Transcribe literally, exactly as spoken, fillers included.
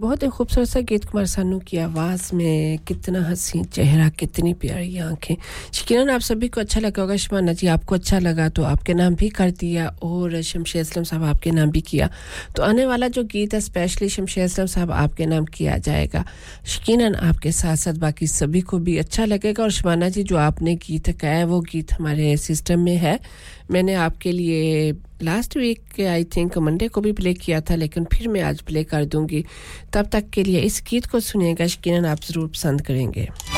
बहुत ही खूबसूरत सा गीत कुमार सानू की आवाज़ में कितना हंसी चेहरा कितनी प्यारी आंखें यकीनन आप सभी को अच्छा लगा होगा शबाना जी आपको अच्छा लगा तो आपके नाम भी कर दिया और शमशेर असलम साहब आपके नाम भी किया तो आने वाला जो गीत है स्पेशली शमशेर असलम साहब आपके नाम किया जाएगा यकीनन आपके साथ साथ बाकी सभी को भी अच्छा लगेगा और शबाना जी जो आपने गीत गाया वो गीत हमारे सिस्टम में है मैंने आपके लिए last week I think Monday को भी प्ले किया था लेकिन फिर मैं आज प्ले कर दूंगी तब तक के लिए इस गीत को सुनिएगा यकीनन आप जरूर पसंद करेंगे